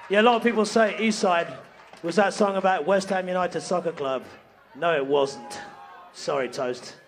Yeah, a lot of people say Eastside was that song about West Ham United Soccer Club. No, it wasn't. Sorry, Toast.